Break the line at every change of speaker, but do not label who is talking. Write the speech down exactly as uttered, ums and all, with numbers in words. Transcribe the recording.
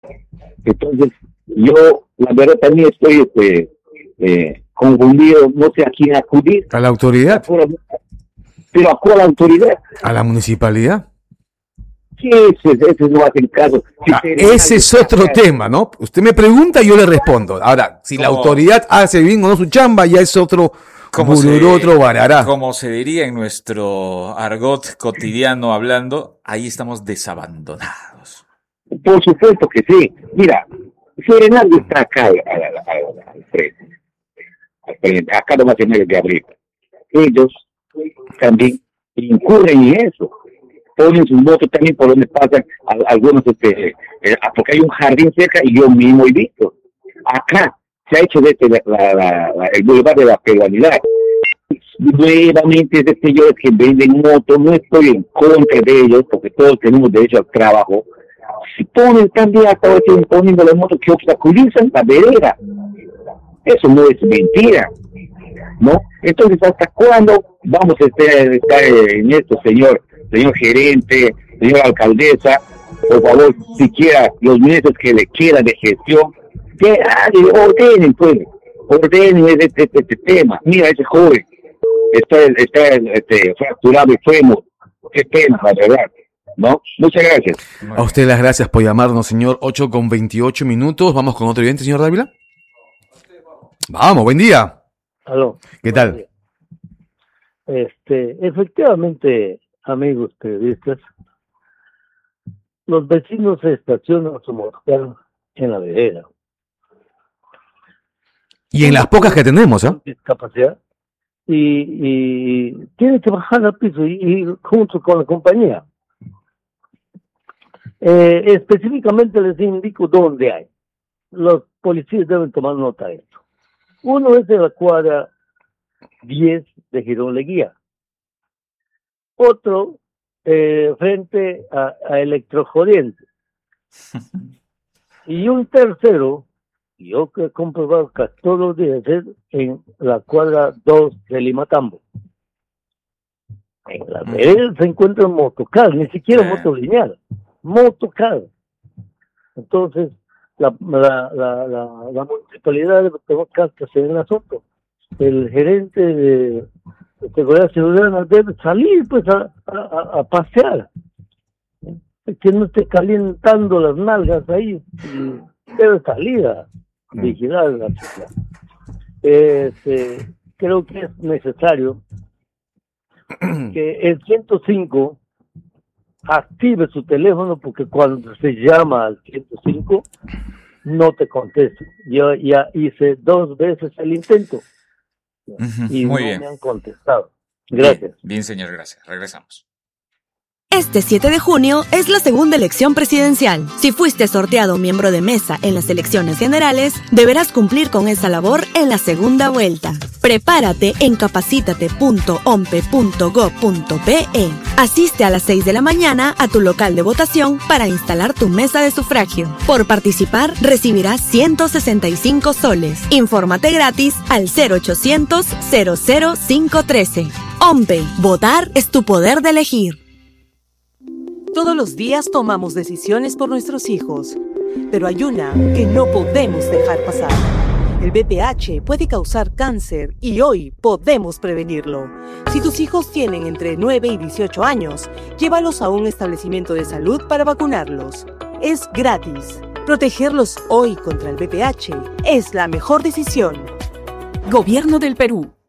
Entonces, yo, la verdad, también estoy este, eh, confundido, no sé a quién acudir.
¿A la autoridad?
Pero ¿a cuál autoridad?
¿A la municipalidad?
Sí, ese, ese no hacen caso. Si
ah, ese es otro caso. tema, ¿no? Usted me pregunta y yo le respondo. Ahora, si la autoridad hace bien o no su chamba, ya es otro bururú, otro barará.
Como se diría en nuestro argot cotidiano hablando, ahí estamos desabandonados.
Por supuesto que sí. Mira, Serenazgo está acá al frente, acá nomás en el de abril. Ellos también incurren en eso. Ponen sus motos también por donde pasan algunos, este, eh, porque hay un jardín cerca y yo mismo he visto. Acá se ha hecho desde la, la, la, la, el boulevard de la peruanidad. Nuevamente, desde señores que venden motos, no estoy en contra de ellos, porque todos tenemos derecho al trabajo. Si ponen también hasta hoy poniendo las motos que obstaculizan la vereda, eso no es mentira, ¿no? Entonces, ¿hasta cuándo vamos a estar, estar en esto, señor, señor gerente, señora alcaldesa? Por favor, siquiera los meses que le quedan de gestión, que ah, ordenen, pues, ordenen este, este, este tema. Mira, ese joven está, está este, fracturado y fémur, qué pena, la verdad. ¿No? Muchas gracias.
A usted las gracias por llamarnos, señor. ocho con veintiocho minutos. Vamos con otro oyente, señor Dávila. Vamos, buen día.
Aló.
¿Qué tal?
Este, efectivamente, amigos periodistas, los vecinos se estacionan su motor en la vereda.
Y en las pocas que tenemos, ¿eh?
Discapacidad. Y, y tienen que bajar al piso y, y junto con la compañía. Eh, específicamente les indico dónde hay. Los policías deben tomar nota de esto. Uno es de la cuadra diez de Girón Leguía. Otro eh, frente a, a Electrojoriente. Y un tercero, yo que he comprobado casi todos los días, es en la cuadra dos de Limatambo. En la vereda se encuentran motocar, ni siquiera moto lineal. Motocar. Entonces, la, la, la, la, la municipalidad debe tomar cartas en el asunto. El gerente de, de seguridad ciudadana debe salir pues a, a, a pasear. Que no esté calentando las nalgas ahí. Debe salir a vigilar la ciudad. Este, creo que es necesario que el ciento cinco active su teléfono, porque cuando se llama al ciento cinco no te contesto. Yo ya hice dos veces el intento uh-huh. y
Muy
no
bien.
me han contestado. Gracias.
Bien, bien, señor, gracias. Regresamos.
Este siete de junio es la segunda elección presidencial. Si fuiste sorteado miembro de mesa en las elecciones generales, deberás cumplir con esa labor en la segunda vuelta. Prepárate en capacítate punto ompe punto gob punto pe. Asiste a las seis de la mañana a tu local de votación para instalar tu mesa de sufragio. Por participar, recibirás ciento sesenta y cinco soles. Infórmate gratis al cero ochocientos, cero cero cinco uno tres. OMPE, votar es tu poder de elegir.
Todos los días tomamos decisiones por nuestros hijos, pero hay una que no podemos dejar pasar. El B P H puede causar cáncer y hoy podemos prevenirlo. Si tus hijos tienen entre nueve y dieciocho años, llévalos a un establecimiento de salud para vacunarlos. Es gratis. Protegerlos hoy contra el B P H es la mejor decisión.
Gobierno del Perú.